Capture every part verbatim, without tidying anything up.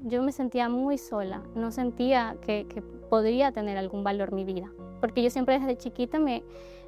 yo me sentía muy sola, no sentía que, que podría tener algún valor mi vida, porque yo siempre desde chiquita me,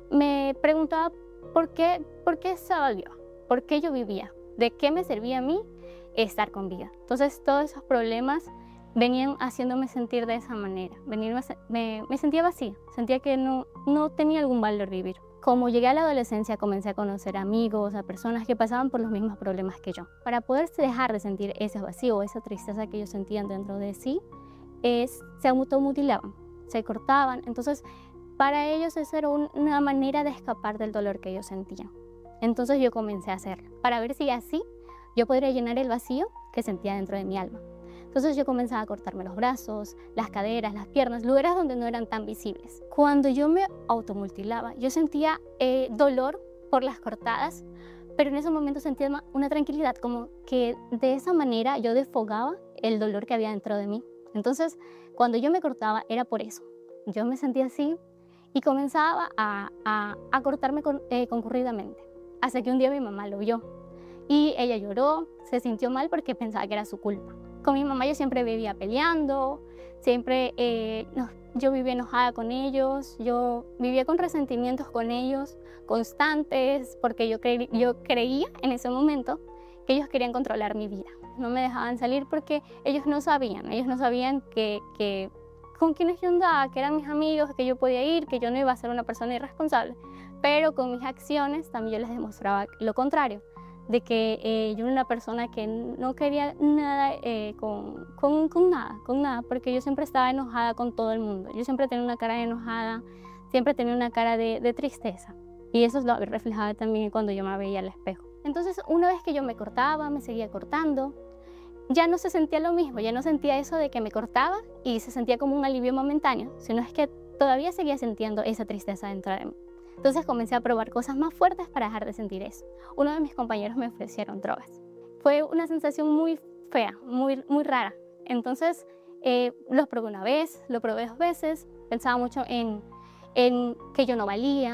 me preguntaba por qué, por qué estaba viva, por qué yo vivía, de qué me servía a mí estar con vida. Entonces todos esos problemas venían haciéndome sentir de esa manera, venirme a, me, me sentía vacía, sentía que no, no tenía algún valor vivir. Como llegué a la adolescencia, comencé a conocer amigos, a personas que pasaban por los mismos problemas que yo. Para poder dejar de sentir ese vacío, esa tristeza que ellos sentían dentro de sí, es, se automutilaban, se cortaban. Entonces, para ellos esa era un, una manera de escapar del dolor que ellos sentían. Entonces yo comencé a hacerlo, para ver si así yo podría llenar el vacío que sentía dentro de mi alma. Entonces yo comenzaba a cortarme los brazos, las caderas, las piernas, lugares donde no eran tan visibles. Cuando yo me automutilaba, yo sentía eh, dolor por las cortadas, pero en ese momento sentía una tranquilidad, como que de esa manera yo desfogaba el dolor que había dentro de mí. Entonces, cuando yo me cortaba era por eso. Yo me sentía así y comenzaba a, a, a cortarme con, eh, concurridamente, hasta que un día mi mamá lo vio y ella lloró, se sintió mal porque pensaba que era su culpa. Con mi mamá yo siempre vivía peleando, siempre eh, no, yo vivía enojada con ellos, yo vivía con resentimientos con ellos constantes, porque yo, cre yo creía en ese momento que ellos querían controlar mi vida. No me dejaban salir porque ellos no sabían, ellos no sabían que, que con quienes yo andaba, que eran mis amigos, que yo podía ir, que yo no iba a ser una persona irresponsable. Pero con mis acciones también yo les demostraba lo contrario, de que eh, yo era una persona que no quería nada eh, con, con, con nada, con nada, porque yo siempre estaba enojada con todo el mundo. Yo siempre tenía una cara de enojada, siempre tenía una cara de, de tristeza. Y eso lo reflejaba también cuando yo me veía al espejo. Entonces, una vez que yo me cortaba, me seguía cortando, ya no se sentía lo mismo, ya no sentía eso de que me cortaba y se sentía como un alivio momentáneo, sino es que todavía seguía sintiendo esa tristeza dentro de mí. Entonces comencé a probar cosas más fuertes para dejar de sentir eso. Uno de mis compañeros me ofrecieron drogas. Fue una sensación muy fea, muy, muy rara. Entonces eh, lo probé una vez, lo probé dos veces, pensaba mucho en, en que yo no valía,